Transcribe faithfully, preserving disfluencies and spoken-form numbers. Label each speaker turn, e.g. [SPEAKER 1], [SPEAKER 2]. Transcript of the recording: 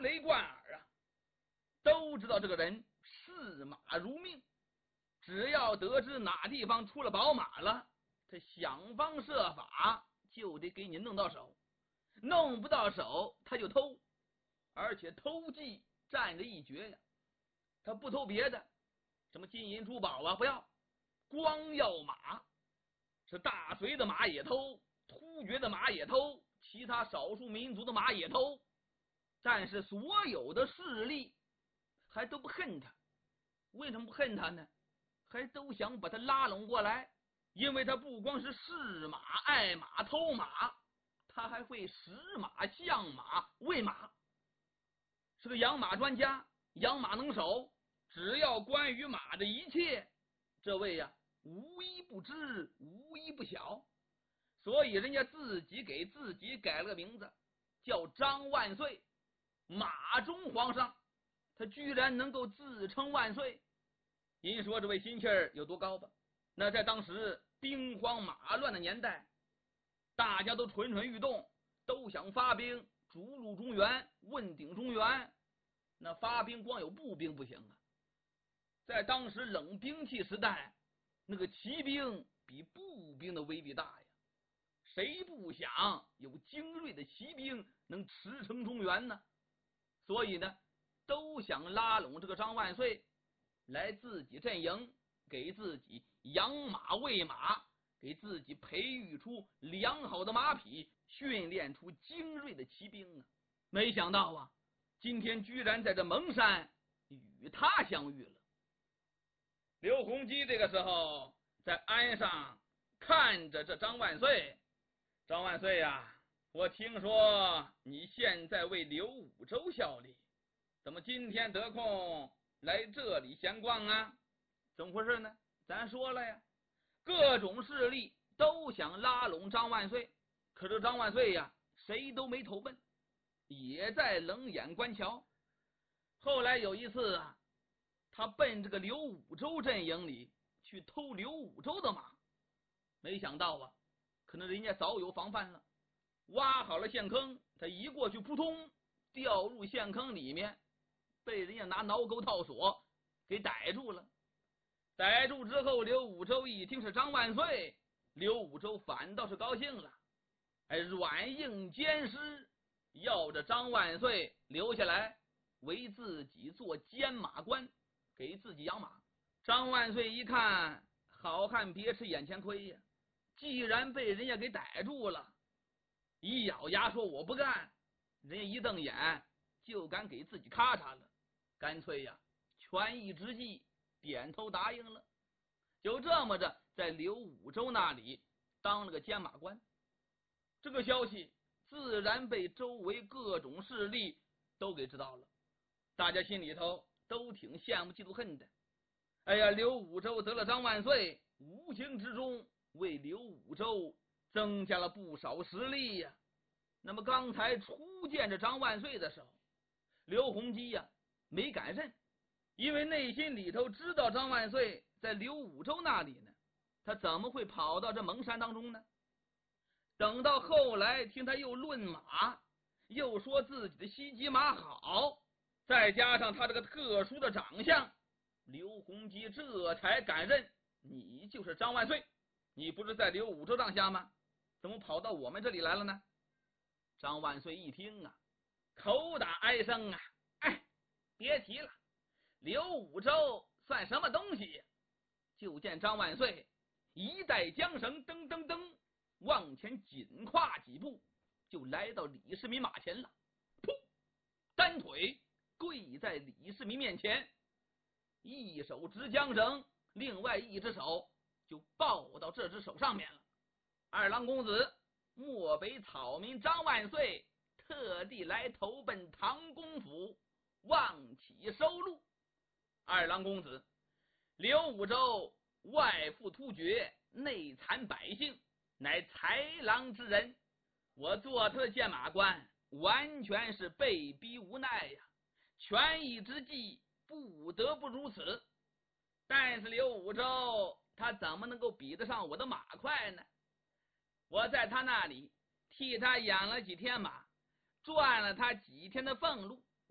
[SPEAKER 1] 雷贯耳啊，都知道这个人视马如命，只要得知哪地方出了宝马了，他想方设法就得给你弄到手，弄不到手他就偷，而且偷技占着一绝呀。他不偷别的，什么金银珠宝啊不要，光要马，是大隋的马也偷，突厥的马也偷，其他少数民族的马也偷，但是所有的势力还都不恨他。为什么不恨他呢？还都想把他拉拢过来，因为他不光是嗜马爱马偷马，他还会识马相马喂马，是个养马专家，养马能手，只要关于马的一切，这位呀无一不知，无一不晓。所以人家自己给自己改了个名字，叫张万岁，马中皇上。他居然能够自称万岁，您说这位心气儿有多高吧？那在当时兵荒马乱的年代，大家都蠢蠢欲动，都想发兵逐鹿中原，问鼎中原。那发兵光有步兵不行啊，在当时冷兵器时代，那个骑兵比步兵的威力大呀，谁不想有精锐的骑兵能驰骋中原呢？所以呢，都想拉拢这个张万岁来自己阵营，给自己养马喂马，给自己培育出良好的马匹，训练出精锐的骑兵啊。没想到啊，今天居然在这蒙山与他相遇了。刘洪基这个时候在鞍上看着这张万岁，张万岁呀、啊，我听说你现在为刘武周效力，怎么今天得空来这里闲逛啊？怎么回事呢？咱说了呀，各种势力都想拉拢张万岁，可是张万岁呀，谁都没投奔，也在冷眼观瞧。后来有一次啊，他奔这个刘武周阵营里去偷刘武周的马，没想到啊，可能人家早有防范了，挖好了陷坑，他一过去扑通掉入陷坑里面，被人家拿挠钩套索给逮住了。逮住之后，刘武周一听是张万岁，刘武周反倒是高兴了，哎，软硬兼施，要着张万岁留下来为自己做监马官，给自己养马。张万岁一看，好汉别吃眼前亏呀，既然被人家给逮住了，一咬牙说我不干，人家一瞪眼就敢给自己咔嚓了，干脆呀权宜之计，点头答应了。就这么着在刘武周那里当了个监马官。这个消息自然被周围各种势力都给知道了，大家心里头都挺羡慕嫉妒恨的。哎呀，刘武周得了张万岁，无形之中为刘武周增加了不少实力呀。那么刚才初见着张万岁的时候，刘洪基呀没敢认，因为内心里头知道张万岁在刘武周那里呢，他怎么会跑到这蒙山当中呢？等到后来听他又论马，又说自己的西极马好，再加上他这个特殊的长相，刘洪基这才敢认你就是张万岁，你不是在刘武周帐下吗？怎么跑到我们这里来了呢？张万岁一听啊，口打哀声啊，哎，别提了，刘武周算什么东西？就见张万岁一带缰绳，噔噔噔往前紧跨几步，就来到李世民马前了，噗，单腿跪在李世民面前，一手执缰绳，另外一只手就抱到这只手上面了。二郎公子，漠北草民张万岁特地来投奔唐公府，望起收录。二郎公子，刘武周外附突厥，内残百姓，乃豺狼之人，我做他的监马官完全是被逼无奈呀，权宜之计不得不如此。但是刘武周他怎么能够比得上我的马快呢？我在他那里替他养了几天马，赚了他几天的俸禄，